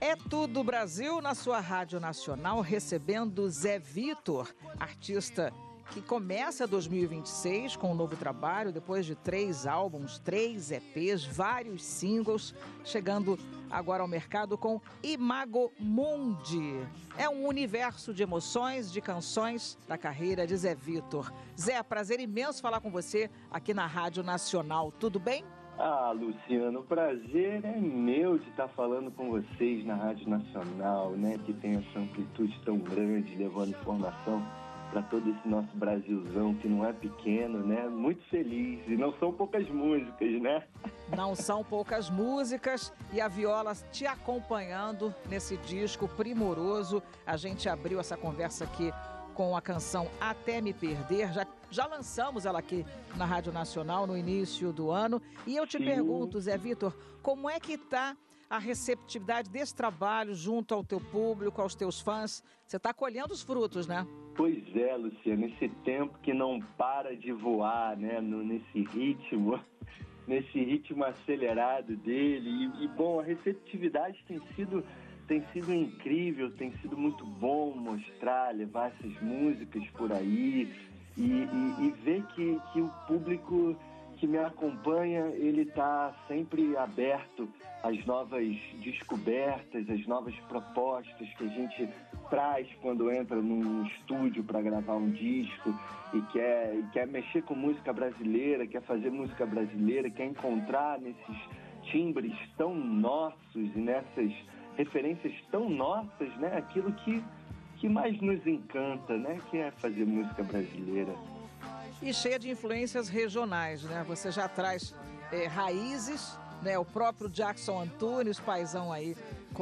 É Tudo Brasil na sua Rádio Nacional, recebendo Zé Vitor, artista que começa 2026 com um novo trabalho, depois de 3 álbuns, 3 EPs, vários singles, chegando agora ao mercado com Imago Mundi. É um universo de emoções, de canções da carreira de Zé Vitor. Zé, prazer imenso falar com você aqui na Rádio Nacional. Tudo bem? Ah, Luciano, o prazer é meu de estar falando com vocês na Rádio Nacional, né? Que tem essa amplitude tão grande, levando informação para todo esse nosso Brasilzão, que não é pequeno, né? Muito feliz. E não são poucas músicas, né? Não são poucas músicas e a viola te acompanhando nesse disco primoroso. A gente abriu essa conversa aqui com a canção Até Me Perder. Já lançamos ela aqui na Rádio Nacional no início do ano. E eu te pergunto, Zé Vitor, como é que está a receptividade desse trabalho junto ao teu público, aos teus fãs? Você está colhendo os frutos, né? Pois é, Luciano, esse tempo que não para de voar, né? Nesse ritmo acelerado dele. E bom, a receptividade tem sido incrível, tem sido muito bom mostrar, levar essas músicas por aí e ver que o público que me acompanha, ele está sempre aberto às novas descobertas, às novas propostas que a gente traz quando entra num estúdio para gravar um disco e quer mexer com música brasileira, quer fazer música brasileira, quer encontrar nesses timbres tão nossos e nessas referências tão nossas, né? Aquilo que mais nos encanta, né? Que é fazer música brasileira. E cheia de influências regionais, né? Você já traz raízes, né? O próprio Jackson Antunes, paizão aí,